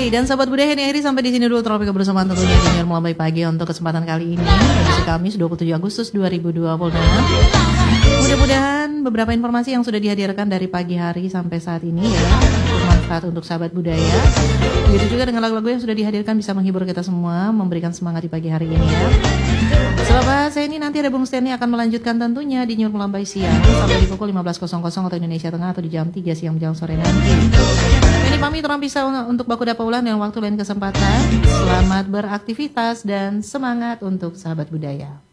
dan sahabat budaya ini akhiri sampai di sini dulu topik kebersamaan tentunya di Nyur Melambai Pagi untuk kesempatan kali ini, edisi Kamis 27 Agustus 2026. Mudah-mudahan beberapa informasi yang sudah dihadirkan dari pagi hari sampai saat ini ya bermanfaat untuk sahabat budaya. Begitu juga dengan lagu-lagu yang sudah dihadirkan bisa menghibur kita semua, memberikan semangat di pagi hari ini ya. Sahabat, saya ini nanti ada Bung Stanley akan melanjutkan tentunya di Nyur Melambai siang sampai di pukul 15.00 waktu Indonesia Tengah atau di jam 3 siang menjelang sore nanti. Ini pamit orang bisa untuk baku dapaulan dan waktu lain kesempatan. Selamat beraktivitas dan semangat untuk sahabat budaya.